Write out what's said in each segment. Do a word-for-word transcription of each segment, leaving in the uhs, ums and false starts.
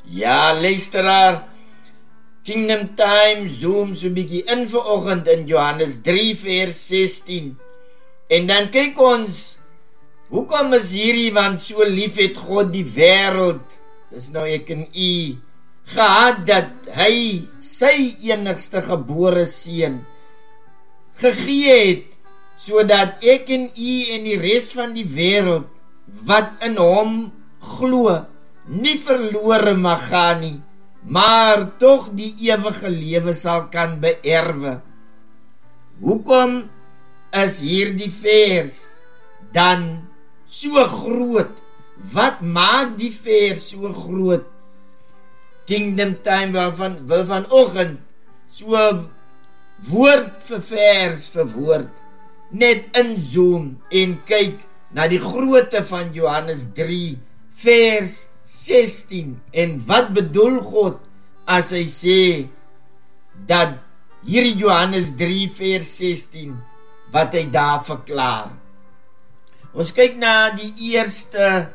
Ja, luisteraar, Kingdom Time zoom so bietjie in vanoggend in Johannes drie vers sestien. En dan kyk ons, hoekom is hierdie, want so lief het God die wêreld, dis nou ek en u, gehad dat hy sy enigste gebore seun gegee het, sodat ek en u en die res van die wêreld wat in hom glo, nie verlore mag gaan nie, maar tog die ewige lewe sal kan beerwe. Hoekom is hierdie vers dan so groot? Wat maak die vers so groot? Kingdom Time wil van, wil vanoggend so woord vir vers vir woord net inzoom en kyk na die grootte van Johannes drie vers sestien en wat bedoel God as hy sê dat hierdie Johannes drie vers sestien wat hy daar verklaar. Ons kyk na die eerste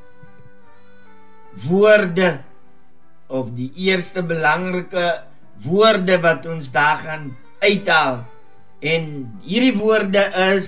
woorde of die eerste belangrike woorde wat ons daar gaan uithaal. En hierdie woorde is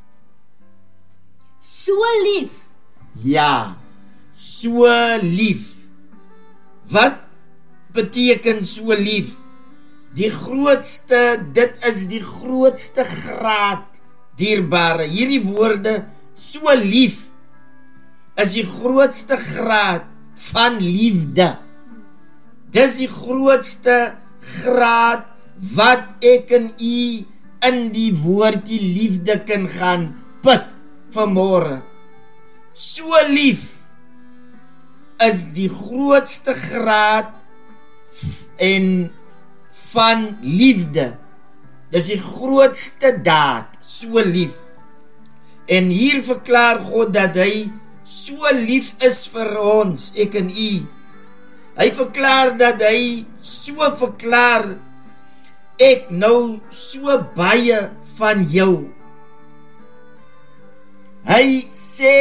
so lief. Ja, so lief. Wat beteken so lief? Die grootste, dit is die grootste graad dierbare. Hierdie woorde, so lief, is die grootste graad van liefde. Dis die grootste graad wat ek en u in die woordjie liefde kan gaan put vanmôre. So lief is die grootste graad en van liefde. Dis die grootste daad, so lief. En hier verklaar God dat hy so lief is vir ons, ek en u. Hy verklaar dat hy so verklaar, ek nou so baie van jou. Hy sê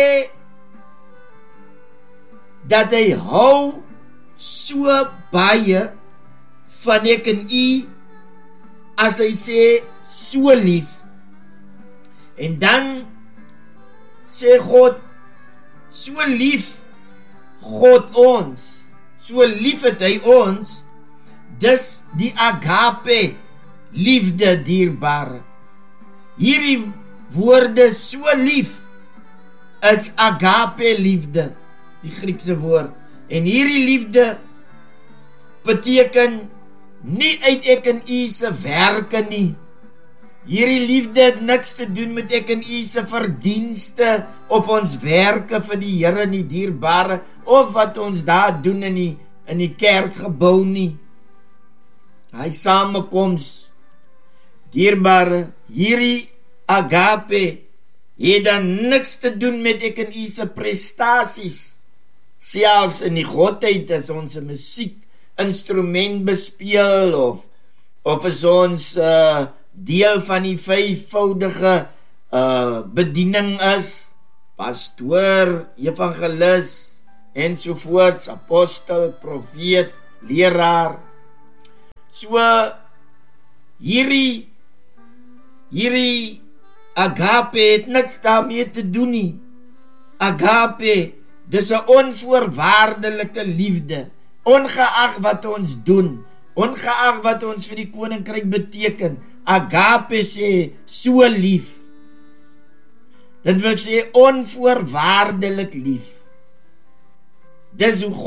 dat hy hou so baie van ek en u, as hy sê so lief. En dan sê God, so lief God ons, so lief het hy ons, dis die agape liefde dierbare. Hierdie woorde so lief is agape liefde, die Griekse woord. En hierdie liefde beteken nie uit ek en u se werke nie. Hierdie liefde het niks te doen met ek en u se verdienste of ons werke vir die Here nie, dierbare, of wat ons daar doen in die, in die kerkgebou nie. Hy samekoms, dierbare, hierdie agape het dan niks te doen met ek en u se prestasies. Selfs in die godheid as ons 'n musiek instrument bespeel of of is ons uh, deel van die vyfvoudige uh, bediening is, pastoor, evangelis ensovoorts, apostel, profeet, leraar. So hierdie hierdie agape het niks daarmee te doen nie. Agape, dis 'n onvoorwaardelike liefde, ongeag wat ons doen, ongeag wat ons vir die koninkryk beteken. Agape sê so lief. Dit wil sê onvoorwaardelik lief. Dis hoe